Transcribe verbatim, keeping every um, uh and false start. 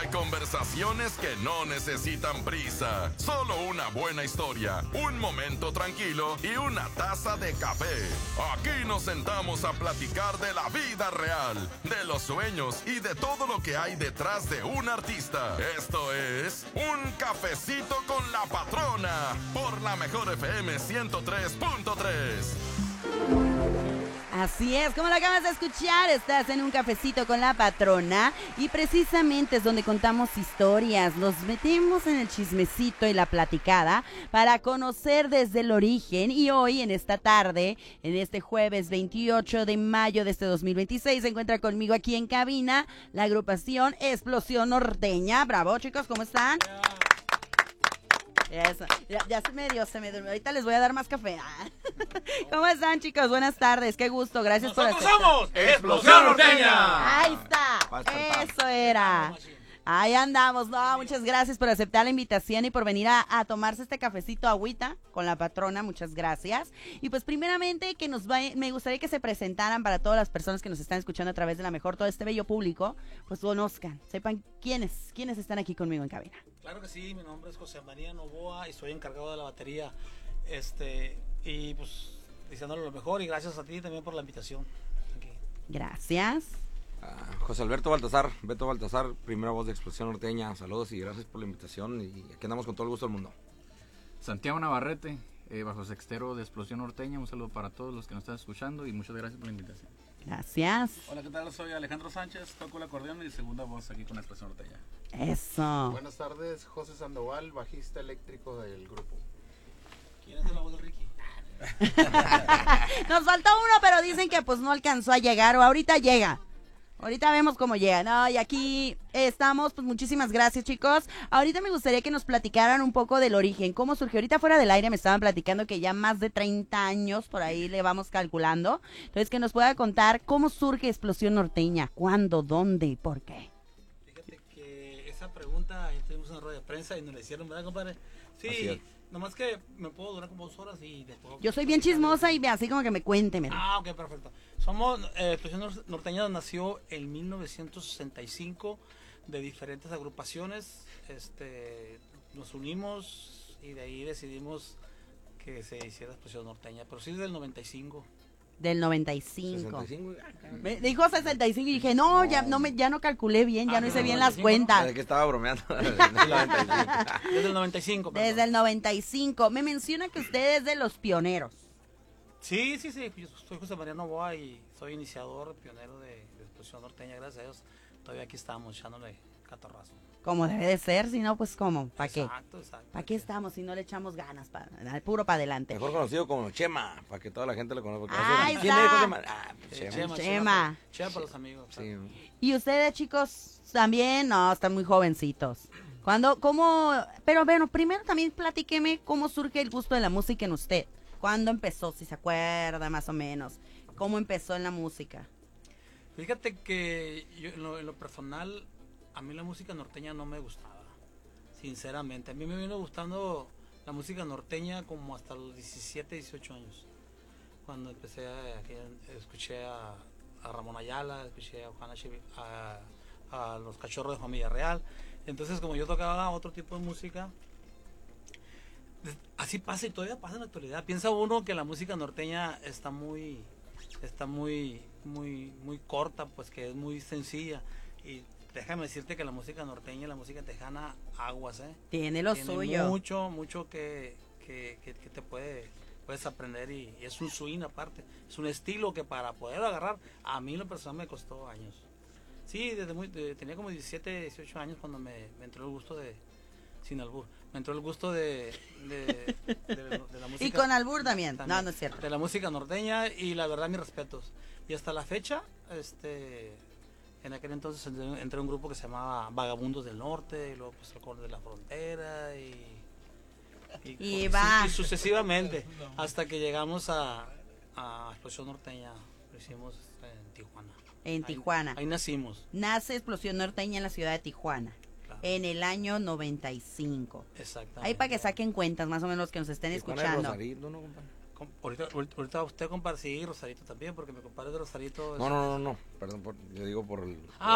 Hay conversaciones que no necesitan prisa, solo una buena historia, un momento tranquilo y una taza de café. Aquí nos sentamos a platicar de la vida real, de los sueños y de todo lo que hay detrás de un artista. Esto es Un Cafecito con la Patrona, por la Mejor F M ciento tres punto tres. Así es, como lo acabas de escuchar, estás en Un Cafecito con la Patrona y precisamente es donde contamos historias, nos metemos en el chismecito y la platicada para conocer desde el origen. Y hoy, en esta tarde, en este jueves veintiocho de mayo de este dos mil veintiséis, se encuentra conmigo aquí en cabina la agrupación Explosión Norteña. Bravo, chicos, ¿cómo están? Eso. Ya, ya se me dio, se me durmió. Ahorita les voy a dar más café. ¿Cómo están, chicos? Buenas tardes, qué gusto, gracias por ¡Nosotros aceptar. somos Explosión Norteña! Ahí está, eso era. Ahí andamos, no, muchas gracias por aceptar la invitación y por venir a, a tomarse este cafecito agüita con la Patrona, muchas gracias. Y pues primeramente que nos va, me gustaría que se presentaran para todas las personas que nos están escuchando a través de la Mejor, todo este bello público, pues conozcan, sepan quiénes, quiénes están aquí conmigo en cabina. Claro que sí, mi nombre es José María Novoa y soy encargado de la batería, este, y pues deseándole lo mejor y gracias a ti también por la invitación. Aquí. Gracias. Uh, José Alberto Baltasar, Beto Baltasar, primera voz de Explosión Norteña, saludos y gracias por la invitación y aquí andamos con todo el gusto del mundo. Santiago Navarrete, eh, bajo sextero de Explosión Norteña, un saludo para todos los que nos están escuchando y muchas gracias por la invitación. Gracias. Hola, ¿qué tal? Soy Alejandro Sánchez, toco el acordeón y segunda voz aquí con Explosión Norteña. Eso. Buenas tardes, José Sandoval, bajista eléctrico del grupo. ¿Quién es de la voz de Ricky? Nos faltó uno, pero dicen que pues no alcanzó a llegar o ahorita llega. Ahorita vemos cómo llega, ¿no? Y aquí estamos, pues muchísimas gracias, chicos. Ahorita me gustaría que nos platicaran un poco del origen, cómo surgió. Ahorita fuera del aire me estaban platicando que ya más de treinta años, por ahí le vamos calculando. Entonces, que nos pueda contar cómo surge Explosión Norteña, cuándo, dónde y por qué. Fíjate que esa pregunta, ya tuvimos una rueda de prensa y nos la hicieron, ¿verdad, compadre? Sí, nomás que me puedo durar como dos horas y de todo. Yo soy bien chismosa y así como que me cuénteme. Ah, ok, perfecto. Somos, eh, Explosión Norteña nació en mil novecientos sesenta y cinco de diferentes agrupaciones, este, nos unimos y de ahí decidimos que se hiciera Explosión Norteña, pero sí desde el noventa y cinco. Del noventa y cinco. sesenta y cinco. Me dijo sesenta y cinco y dije, no, ya no me ya no calculé bien, ya Ah, no hice no, bien noventa las y cinco, cuentas. Desde que estaba bromeando. Desde el noventa y cinco. Perdón. Desde el noventa y cinco. Me menciona que usted es de los pioneros. Sí, sí, sí, yo soy José María Novoa y soy iniciador, pionero de, de Explosión Norteña, gracias a Dios. Todavía aquí estamos echándole catarrazo. Como debe de ser, si no, pues ¿cómo? ¿Para qué? Exacto, exacto. ¿Para qué estamos si no le echamos ganas? Pa, puro para adelante. Mejor conocido como Chema, para que toda la gente lo conozca. Ahí ¿Quién está. es José María? Ah, Sí, Chema. Chema, Chema. Chema para los amigos. Sí. ¿Y ustedes, chicos, también? No, están muy jovencitos. ¿Cuándo, cómo? Pero bueno, primero también platíqueme cómo surge el gusto de la música en usted. ¿Cuándo empezó, si se acuerda más o menos? ¿Cómo empezó en la música? Fíjate que yo, en, lo, en lo personal, a mí la música norteña no me gustaba, sinceramente. A mí me vino gustando la música norteña como hasta los diecisiete, dieciocho años. Cuando empecé a, a escuché a, a Ramón Ayala, escuché a Juana Chivi, a, a los Cachorros de Familia Real. Entonces, como yo tocaba otro tipo de música, así pasa y todavía pasa en la actualidad. Piensa uno que la música norteña está muy, está muy, muy, muy corta, pues que es muy sencilla. Y déjame decirte que la música norteña y la música tejana, aguas, ¿eh? Tiene lo Tiene suyo. mucho, mucho que, que, que, que te puede, puedes aprender y, y es un swing aparte. Es un estilo que para poder agarrar, a mí en lo personal me costó años. Sí, desde muy, de, tenía como diecisiete, dieciocho años cuando me, me entró el gusto de, sin albur, me entró el gusto de, de, de, de, de la música. Y con albur también. también, No, no es cierto. De la música norteña y la verdad mis respetos. Y hasta la fecha, este, en aquel entonces entré, entré a un grupo que se llamaba Vagabundos del Norte, y luego pues el Coro de la Frontera y, y, Y con- va. y sucesivamente hasta que llegamos a, a Explosión Norteña, lo hicimos en Tijuana. En Ahí- Tijuana. Ahí nacimos. Nace Explosión Norteña en la ciudad de Tijuana. Claro. En el año noventa y cinco. Exactamente. Ahí para que saquen cuentas, más o menos los que nos estén Tijuana y escuchando. Rosarito, ¿no, compadre? Com- Ahorita, ahorita ahorita usted compadre, sí, Rosarito también, porque mi compadre de Rosarito. es- No, no, no, no, perdón, por, yo digo por el... Ah,